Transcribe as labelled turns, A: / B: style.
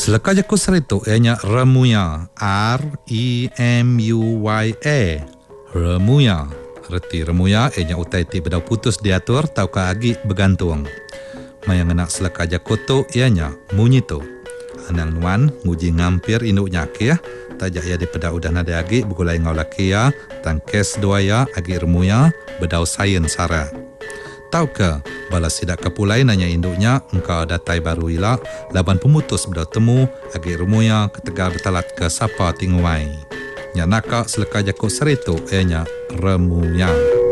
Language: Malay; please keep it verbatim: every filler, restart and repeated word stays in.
A: Selaka jaku serito ianya remuya. R E M U Y A. Remuya. Reti remuya ianya utai ti bedau putus diatur tau ka agi bergantung. Mayang anak selaka jaku tu ianya munyito. Anang nuan nguji ngampir induknya kia. Tajak ia di pedau udah nada agi bugulai ngau lakia. Tangkes doaya agi remuya bedau sayen sara. Tahu ke, balas sidak kepulai nanya induknya, engkau datai baru ila, laban pemutus bedau temu, agi remuya ketegar betalat ke sapa tinguai. Nya naka seleka jakuk seritu, ianya remuya.